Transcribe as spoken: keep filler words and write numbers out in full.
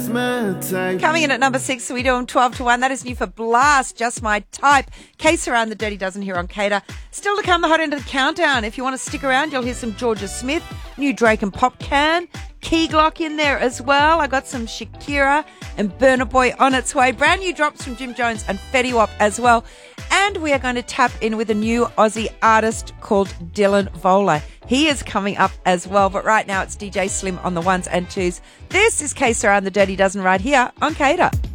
Coming in at number six, we do them twelve to one. That is new for Blast, Just My Type. Case Around the Dirty Dozen here on Cater. Still to come, the hot end of the countdown. If you want to stick around, you'll hear some Georgia Smith, new Drake and Popcan, Key Glock in there as well. I got some Shakira and Burna Boy on its way. Brand new drops from Jim Jones and Fetty Wap as well. And we are going to tap in with a new Aussie artist called Dylan Vola. He is coming up as well. But right now it's D J Slim on the ones and twos. This is Case Around the Dirty Dozen right here on Cater.